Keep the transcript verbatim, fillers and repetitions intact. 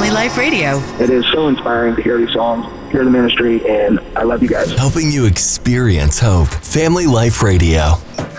Family Life Radio. It is so inspiring to hear these songs, hear the ministry, and I love you guys. Helping you experience hope. Family Life Radio.